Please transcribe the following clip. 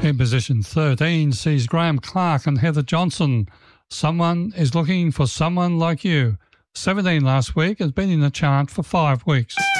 In position 13 sees Graham Clark and Heather Johnson. Someone is looking for someone like you. 17 last week, has been in the chart for 5 weeks.